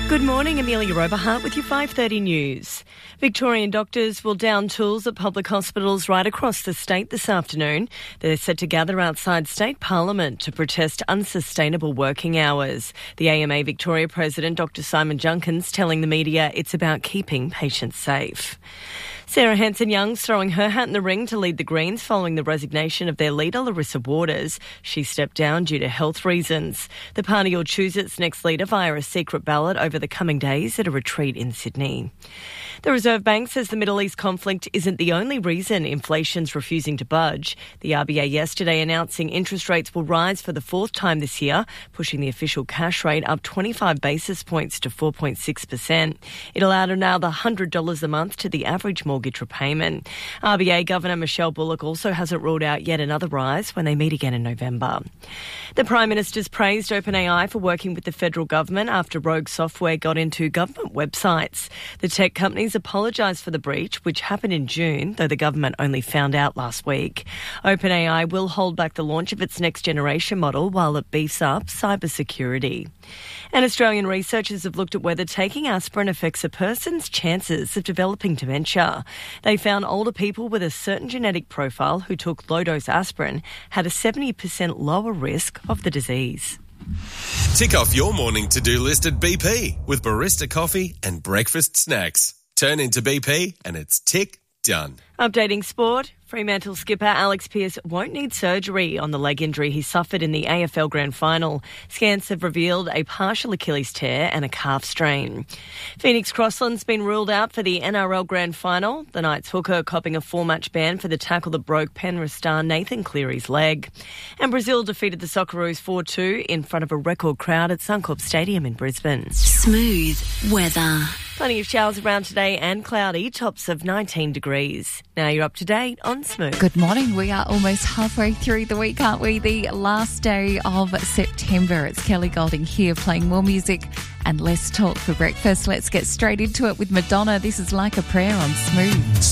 Good morning, Amelia Oberhart with your 5:30 news. Victorian doctors will down tools at public hospitals right across the state this afternoon. They're set to gather outside State Parliament to protest unsustainable working hours. The AMA Victoria President, Dr Simon Junkins, telling the media it's about keeping patients safe. Sarah Hanson-Young's throwing her hat in the ring to lead the Greens following the resignation of their leader, Larissa Waters. She stepped down due to health reasons. The party will choose its next leader via a secret ballot over the coming days at a retreat in Sydney. The Reserve Bank says the Middle East conflict isn't the only reason inflation's refusing to budge. The RBA yesterday announcing interest rates will rise for the fourth time this year, pushing the official cash rate up 25 basis points to 4.6%. It'll add another $100 a month to the average mortgage repayment. RBA Governor Michelle Bullock also hasn't ruled out yet another rise when they meet again in November. The Prime Minister's praised OpenAI for working with the federal government after rogue software got into government websites. The tech companies apologised for the breach, which happened in June, though the government only found out last week. OpenAI will hold back the launch of its next generation model while it beefs up cybersecurity. And Australian researchers have looked at whether taking aspirin affects a person's chances of developing dementia. They found older people with a certain genetic profile who took low-dose aspirin had a 70% lower risk of the disease. Tick off your morning to-do list at BP with barista coffee and breakfast snacks. Turn into BP and it's tick done. Updating sport. Fremantle skipper Alex Pearce won't need surgery on the leg injury he suffered in the AFL Grand Final. Scans have revealed a partial Achilles tear and a calf strain. Phoenix Crossland's been ruled out for the NRL Grand Final. The Knights hooker copping a 4-match ban for the tackle that broke Penrith star Nathan Cleary's leg. And Brazil defeated the Socceroos 4-2 in front of a record crowd at Suncorp Stadium in Brisbane. Smooth weather. Plenty of showers around today and cloudy, tops of 19 degrees. Now you're up to date on Smooth. Good morning. We are almost halfway through the week, aren't we? The last day of September. It's Kelly Golding here playing more music and less talk for breakfast. Let's get straight into it with Madonna. This is Like a Prayer on Smooth.